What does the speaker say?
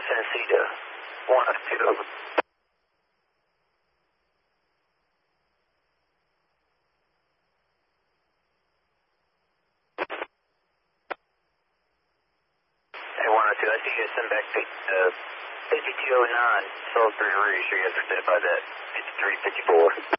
Tennessee to 102 over. Hey, 102, I see you guys send back 5209 Salisbury Rouge. You guys are identified that 5354.